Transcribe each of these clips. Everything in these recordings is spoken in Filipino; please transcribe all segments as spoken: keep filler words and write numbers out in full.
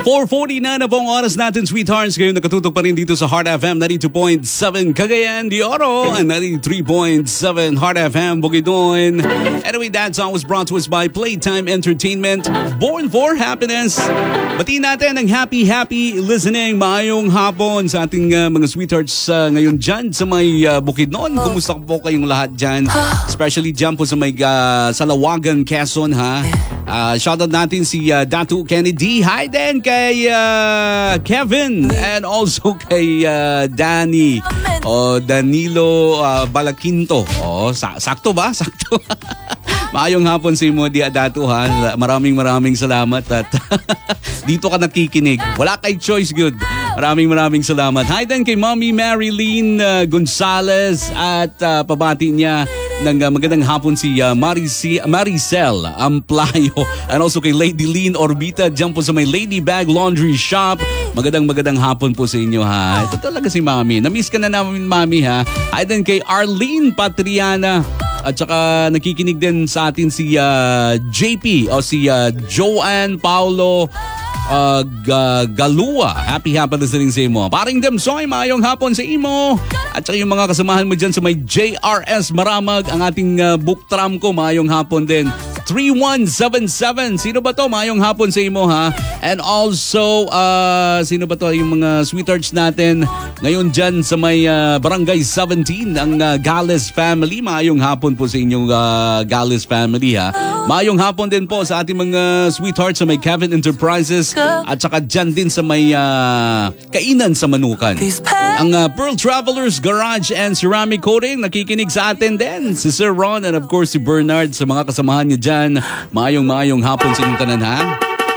four forty-nine na po ang oras natin, sweethearts. Ngayon nakatutok pa rin dito sa Heart F M ninety-two point seven Cagayan de Oro and ninety-three point seven Heart F M Bukidnon. Anyway, that song was brought to us by Playtime Entertainment, Born for Happiness. Batiin natin ang happy, happy listening. Maayong hapon sa ating uh, mga sweethearts uh, ngayon dyan sa may uh, Bukidnon. Kumusta po kayong lahat dyan? Especially dyan po sa may uh, Salawagan, Quezon, ha? Uh, shoutout natin si uh, Datu Kennedy. Hi din kay uh, Kevin and also kay uh, Danny o Danilo uh, Balaquinto. Oh, sa- sakto ba? Sakto. Maayong hapon sa imo, Dia Datu, ha. Maraming maraming salamat at dito ka nakikinig. Wala kay choice, good. Maraming maraming salamat. Hi din kay Mommy Marilyn uh, Gonzalez at uh, pabati niya ng uh, magandang hapon si uh, Marici, Maricel Amplayo and also kay Lady Lean Orbita dyan po sa may Ladybag Laundry Shop. Magandang magandang hapon po sa inyo, ha. Ito talaga si Mami. Na-miss ka na namin, Mami, ha. Hi din kay Arlene Patriana. At saka nakikinig din sa atin si uh, J P o si uh, Joanne Paulo uh, G- Galua. Happy happy listening sa imo. Paring Demsoy, maayong hapon sa imo. At saka yung mga kasamahan mo dyan sa may J R S Maramag, ang ating uh, book tram ko, maayong hapon din. three one seven seven. Sino ba to? Maayong hapon sa imo, ha. And also, uh, sino ba to? Yung mga sweethearts natin ngayon dyan sa may uh, Barangay seventeen, ang uh, Gales family. Maayong hapon po sa inyong uh, Gales family, ha. Maayong hapon din po sa ating mga sweethearts sa may Kevin Enterprises at saka dyan din sa may uh, Kainan sa Manukan. Ang uh, Pearl Travelers Garage and Ceramic Coating, nakikinig sa atin din. Si Sir Ron and of course si Bernard sa mga kasamahan niya dyan. Maayong maayong hapon sa inyong tanan, ha.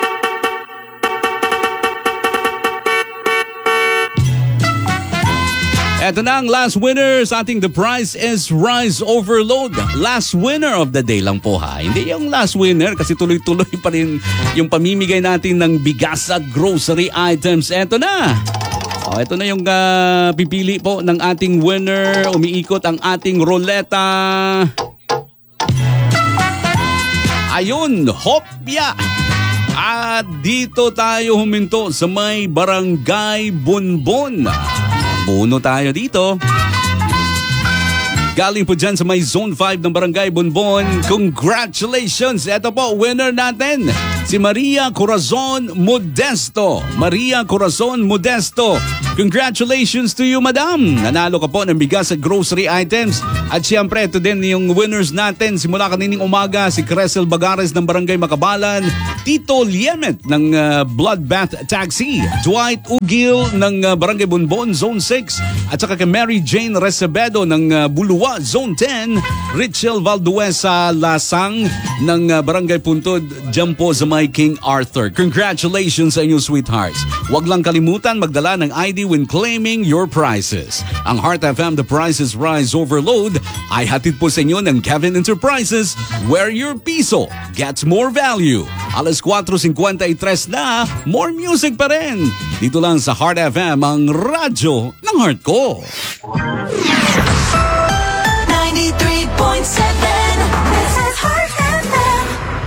Eto na ang last winner sa ating The Price is Rise Overload. Last winner of the day lang po, ha. Hindi yung last winner kasi tuloy-tuloy pa rin yung pamimigay natin ng bigas at grocery items. Eto na. O, ito na yung uh, pipili po ng ating winner. Umiikot ang ating roleta. Ayun, hopya! At dito tayo huminto sa may Barangay Bonbon. Bono tayo dito. Galing po dyan sa may Zone five ng Barangay Bonbon. Congratulations! Ito po, winner natin, si Maria Corazon Modesto. Maria Corazon Modesto. Congratulations to you, madam. Nanalo ka po ng bigas at grocery items. At siyempre, ito din yung winners natin. Simula kanining umaga, si Crescel Bagares ng Barangay Makabalan, Tito Liemet ng uh, Bloodbath Taxi, Dwight Ugil ng uh, Barangay Bonbon, Zone six, at saka kay Mary Jane Recebedo ng uh, Bulua, Zone ten, Richel Valduesa Lasang ng uh, Barangay Puntod, dyan po sa may King Arthur. Congratulations sa inyo, sweethearts. Huwag lang kalimutan magdala ng I D when claiming your prizes. Ang Heart F M The Prices Rise Overload ay hatid po sa inyo ng Kevin Enterprises, where your piso gets more value. Alas four fifty-three na, more music pa rin. Dito lang sa Heart F M, ang radyo ng heart ko. ninety-three point seven, this is Heart F M.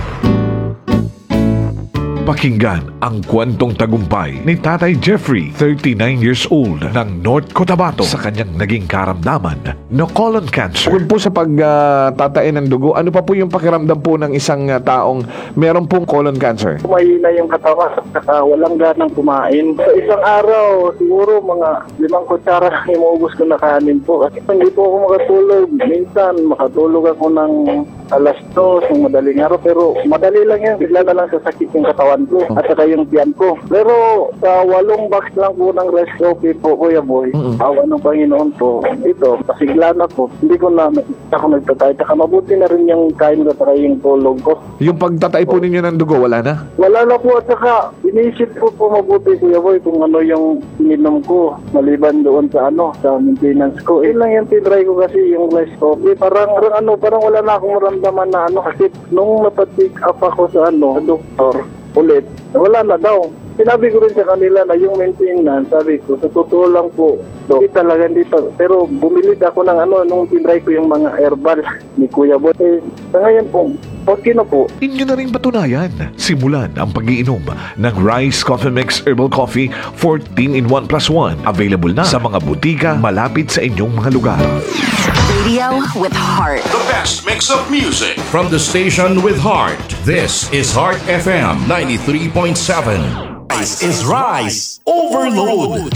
Pakinggan ang kwentong tagumpay ni Tatay Jeffrey, thirty-nine years old, ng North Cotabato sa kanyang naging karamdaman na colon cancer. Bukod po sa pagtatain uh, ng dugo, ano pa po yung pakiramdam po ng isang uh, taong meron pong colon cancer? Mahina yung katawan at uh, walang ganang kumain. Sa isang araw, siguro mga limang kutsara lang imuubos ko na kanin po. Kasi hindi po ako makatulog. Minsan, makatulog ako ng alas dos ng madaling araw. Pero madali lang yan. Bigla na lang sasakit yung katawan ko at saka yung tiyan ko. Pero sa walong box lang po ng rice coffee po, Kuya Boy, mm-hmm. awa ng Panginoon po, ito, pasigla na po. Hindi ko na ako nagtatay. Saka mabuti na rin yung kain ko at yung tulog ko. Yung pagtatay po ninyo ng dugo, wala na? Wala na po. At saka inisip po po mabuti, Kuya Boy, kung ano yung ininom ko maliban doon sa ano, sa maintenance ko. Eh lang yung tinry ko kasi yung rice coffee. Parang, parang ano, parang wala na akong maramdaman na ano kasi nung napatik up ako sa ano, sa doktor, ulit, wala na daw. sinabi ko rin sa kanila na yung maintenance, sabi ko, sa totoo lang po, so, hindi talaga dito. Pero bumili ako ng ano, nung tinry ko yung mga herbal ni Kuya Boy. Eh, sa ngayon po, okay na po. Inyo na rin patunayan. Simulan ang pag-iinom ng Rice Coffee Mix Herbal Coffee fourteen in one plus one. Available na sa mga butika malapit sa inyong mga lugar. Radio with heart. The best mix of music from the station with heart. This is Heart F M ninety-three point seven. Rice is Rice Overload.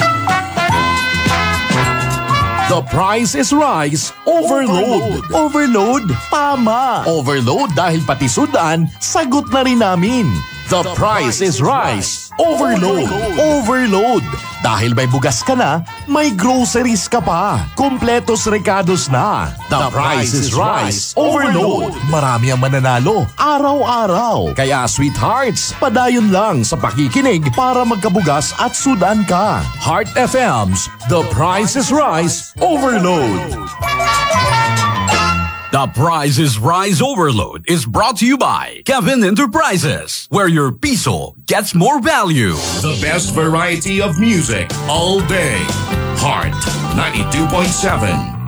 The Price is Rice Overload. Overload? Tama. Overload dahil pati sudan, sagot na rin namin. The Price is Rice Overload. Overload. Dahil may bugas ka na, may groceries ka pa. Kompletos recados na. The Price is Rice Overload. Marami ang mananalo, araw-araw. Kaya sweethearts, padayon lang sa pakikinig para magkabugas at sudan ka. Heart F M's The Price is Rice Overload. The Price is Rice Overload is brought to you by Kevin Enterprises, where your piso gets more value. The best variety of music all day. Heart ninety-two point seven.